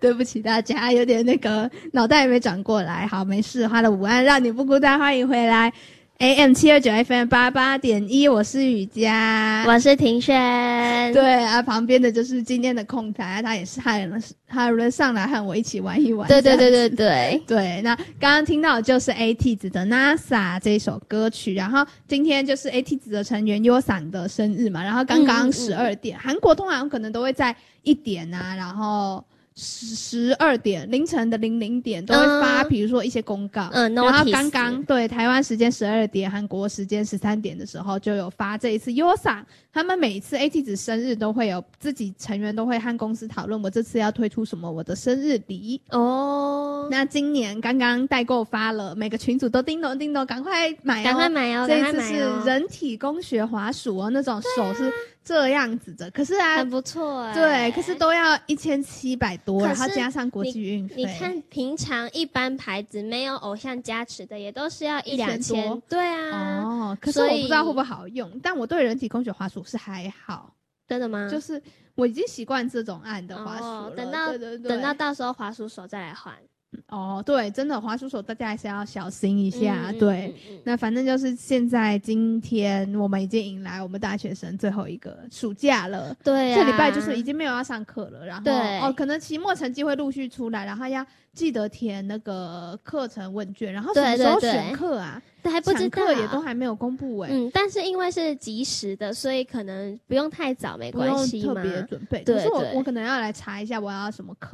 对不起大家，有点那个脑袋也没转过来。好，没事，花了午安让你不孤单，欢迎回来。AM729 FM88.1，我是雨佳， 我是庭轩。 对啊，旁边的就是今天的控台，他也是他轮上来和我一起玩一玩。 对对对对对对。那刚刚听到的就是 AT 子的 NASA 这一首歌曲，然后今天就是 AT 子的成员 Yosan 的生日嘛，然后刚刚12点，韩国通常可能都会在1点啊，然后12点凌晨的00点都会发比如说一些公告，然后刚刚对台湾时间12点韩国时间13点的时候就有发这一次 Yosan 他们每一次 AT 子生日都会有自己成员都会和公司讨论我这次要推出什么我的生日礼哦。那今年刚刚代购发了，每个群组都叮咚叮咚赶快买哦， 赶快买哦， 这一次是人体工学滑鼠哦，那种手是这样子的，可是啊很不错欸， 对，可是都要1700多，然后加上国际运费。 你看平常一般牌子没有偶像加持的也都是要1-2千，对啊。 哦，可是我不知道会不会好用，但我对人体工学滑鼠是还好。 真的吗？ 就是我已经习惯这种按的滑鼠了， 等到到时候滑鼠手再来换。 哦，对，真的滑鼠手大家还是要小心一下，对。那反正就是现在今天我们已经迎来我们大学生最后一个暑假了， 对啊， 这礼拜就是已经没有要上课了，然后对可能期末成绩会陆续出来，然后要记得填那个课程问卷，然后什么时候选课啊？ 对，还不知道， 课也都还没有公布但是因为是即时的，所以可能不用太早，没关系嘛， 不用特别准备。 对， 可是我可能要来查一下我要什么课。